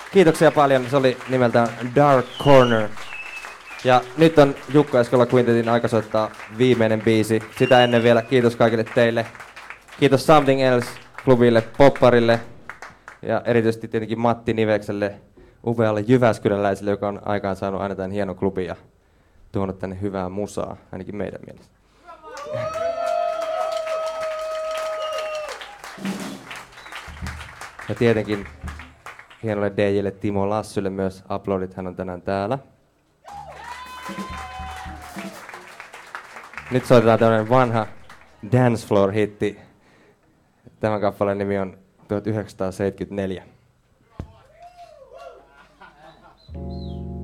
Kiitoksia paljon, se oli nimeltään Dark Corner. Ja nyt on Jukka Eskola Quintetin aika soittaa viimeinen biisi. Sitä ennen vielä kiitos kaikille teille. Kiitos Something Else-klubille, Popparille ja erityisesti tietenkin Matti Nivekselle, upealle jyväskyläläiselle, joka on aikaan saanut aina tämän hienon klubin ja tuonut tänne hyvää musaa, ainakin meidän mielestä. Ja tietenkin hienolle DJlle Timo Lassylle myös aplodit, hän on tänään täällä. Nyt soitetaan tämmönen vanha dance floor hitti. Tämän kappaleen nimi on 1974.